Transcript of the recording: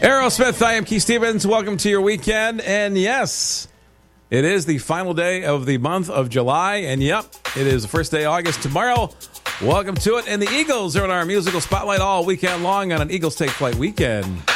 Aerosmith, I am Keith Stevens. Welcome to your weekend. And yes, it is the final day of the month of July. And yep, it is the first day of August tomorrow. Welcome to it. And the Eagles are in our musical spotlight all weekend long on an Eagles Take Flight weekend.